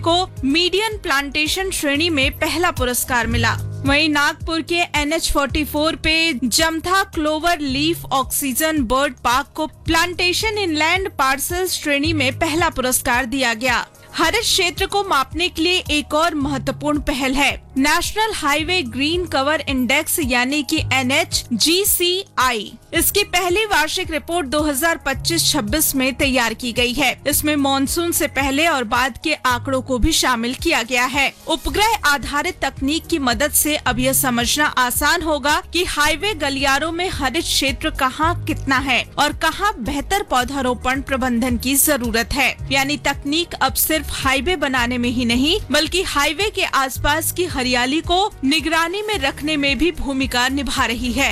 को median plantation श्रेणी में पहला पुरस्कार मिला। वहीं नागपुर के NH44 पे जमथा clover leaf oxygen bird park को प्लांटेशन इनलैंड पार्सल श्रेणी में पहला पुरस्कार दिया गया। हरित क्षेत्र को मापने के लिए एक और महत्वपूर्ण पहल है national highway green cover index यानी कि NHGCI। इसकी पहली वार्षिक रिपोर्ट 2025-26 में तैयार की गई है। इसमें मॉनसून से पहले और बाद के आंकड़ों को भी शामिल किया गया है। उपग्रह आधारित तकनीक की मदद से अब यह समझना आसान होगा कि हाईवे गलियारों में हरित क्षेत्र कहाँ कितना है और कहाँ बेहतर पौधारोपण प्रबंधन की जरूरत है। यानी तकनीक अब सिर्फ हाईवे बनाने में ही नहीं बल्कि हाईवे के आसपास की हरियाली को निगरानी में रखने में भी भूमिका निभा रही है।